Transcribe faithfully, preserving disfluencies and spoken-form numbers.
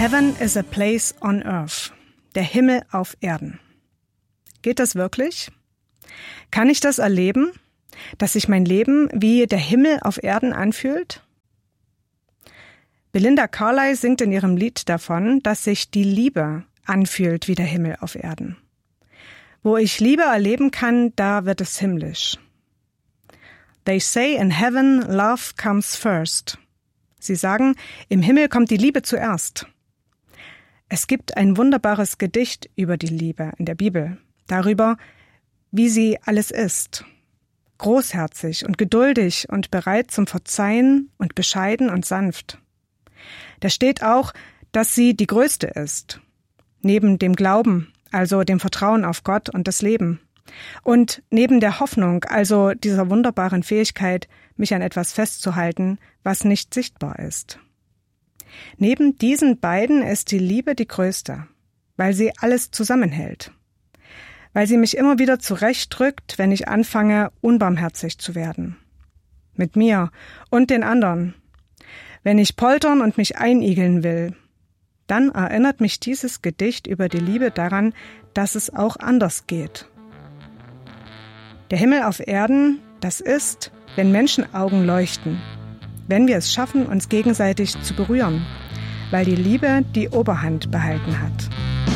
Heaven is a place on earth. Der Himmel auf Erden. Geht das wirklich? Kann ich das erleben, dass sich mein Leben wie der Himmel auf Erden anfühlt? Belinda Carlisle singt in ihrem Lied davon, dass sich die Liebe anfühlt wie der Himmel auf Erden. Wo ich Liebe erleben kann, da wird es himmlisch. They say in heaven love comes first. Sie sagen, im Himmel kommt die Liebe zuerst. Es gibt ein wunderbares Gedicht über die Liebe in der Bibel, darüber, wie sie alles ist. Großherzig und geduldig und bereit zum Verzeihen und bescheiden und sanft. Da steht auch, dass sie die Größte ist, neben dem Glauben, also dem Vertrauen auf Gott und das Leben. Und neben der Hoffnung, also dieser wunderbaren Fähigkeit, mich an etwas festzuhalten, was nicht sichtbar ist. Neben diesen beiden ist die Liebe die größte, weil sie alles zusammenhält. Weil sie mich immer wieder zurechtdrückt, wenn ich anfange, unbarmherzig zu werden. Mit mir und den anderen. Wenn ich poltern und mich einigeln will, dann erinnert mich dieses Gedicht über die Liebe daran, dass es auch anders geht. Der Himmel auf Erden, das ist, wenn Menschenaugen leuchten, wenn wir es schaffen, uns gegenseitig zu berühren, weil die Liebe die Oberhand behalten hat.